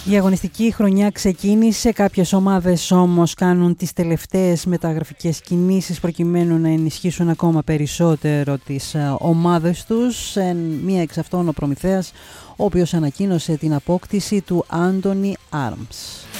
Η αγωνιστική χρονιά ξεκίνησε, κάποιες ομάδες όμως κάνουν τις τελευταίες μεταγραφικές κινήσεις προκειμένου να ενισχύσουν ακόμα περισσότερο τις ομάδες τους. Μία εξ αυτών ο Προμηθέας, ο οποίος ανακοίνωσε την απόκτηση του Άντονι Άρμς.